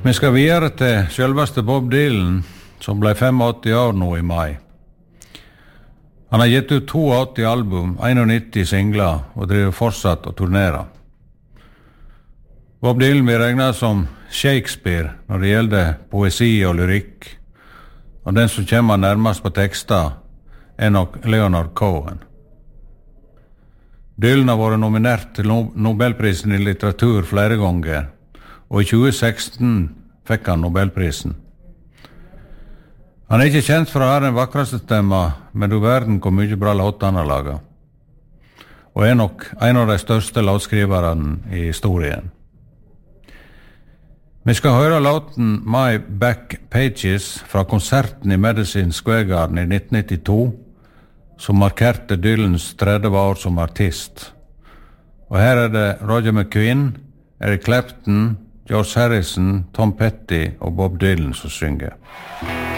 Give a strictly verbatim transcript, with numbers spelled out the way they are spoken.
Vi skal videre til selveste Bob Dylan, som ble femogåtti år nå i mai. Han har gitt ut åttito album, nittien singler, og driver fortsatt å turnere. Bob Dylan blir regnet som Shakespeare når det gjelder poesi og lyrikk, og den som kommer nærmest på tekster er nok Leonard Cohen. Dylan har vært nominert til Nobelprisen i litteratur flere ganger, og i tjue seksten fikk han Nobelprisen. Han er ikke kjent for å ha den vakreste stemma, men du verden hvor mye bra låter han har laget, og er nok en av de største låtskriverne i historien. Vi skal høre låten My Back Pages fra konserten i Madison Square Garden i nitten nittito, som markerte Dylans tredje år som artist. Og her er det Roger McGuinn, Eric Clapton, George Harrison, Tom Petty og Bob Dylan som synger.